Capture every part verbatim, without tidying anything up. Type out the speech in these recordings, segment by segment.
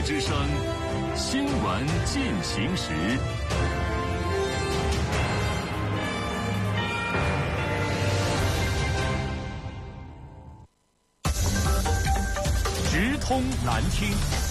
之声新闻进行时，直通难听。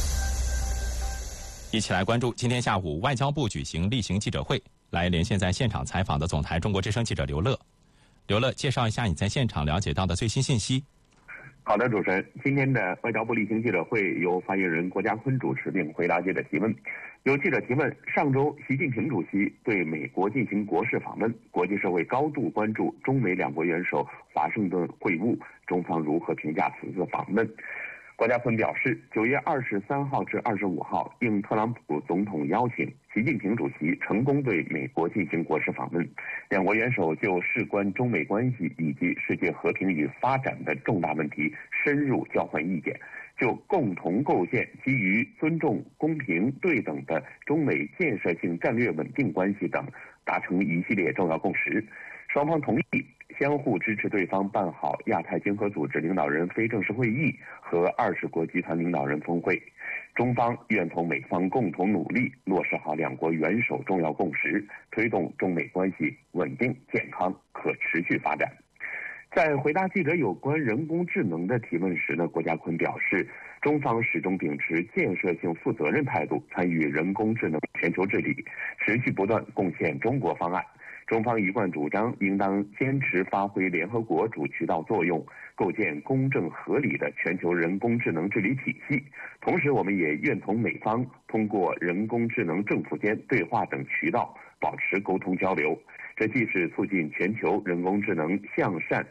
一起来关注今天下午外交部举行例行记者会，来连线在现场采访的总台中国之声记者刘乐。刘乐，介绍一下你在现场了解到的最新信息。 好的，主持人，今天的外交部例行记者会由发言人郭家坤主持并回答记者提问。有记者提问，上周习近平主席对美国进行国事访问，国际社会高度关注中美两国元首华盛顿会晤，中方如何评价此次访问？郭家坤表示，九月二十三号至二十五号，应特朗普总统邀请，习近平主席成功对美国进行国事访问，两国元首就事关中美关系以及世界和平与发展的重大问题深入交换意见，就共同构建基于尊重、公平、对等的中美建设性战略稳定关系等达成一系列重要共识。双方同意相互支持对方办好亚太经合组织领导人非正式会议和二十国集团领导人峰会，中方愿同美方共同努力，落实好两国元首重要共识，推动中美关系稳定、健康、可持续发展。在回答记者有关人工智能的提问时呢，郭家坤表示，中方始终秉持建设性、负责任态度，参与人工智能全球治理，持续不断贡献中国方案。中方一贯主张应当坚持发挥联合国主渠道作用，构建公正合理的全球人工智能治理体系。同时，我们也愿同美方通过人工智能政府间对话等渠道保持沟通交流，这既是促进全球人工智能向善